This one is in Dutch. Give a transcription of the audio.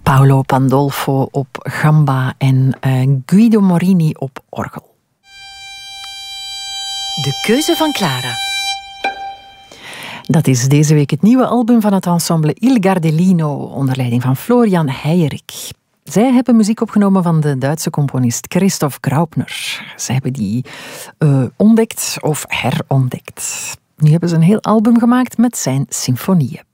Paolo Pandolfo op gamba en Guido Morini op orgel. De keuze van Clara. Dat is deze week het nieuwe album van het ensemble Il Gardelino onder leiding van Florian Heijerich. Zij hebben muziek opgenomen van de Duitse componist Christoph Graupner. Zij hebben die ontdekt of herontdekt. Nu hebben ze een heel album gemaakt met zijn symfonieën.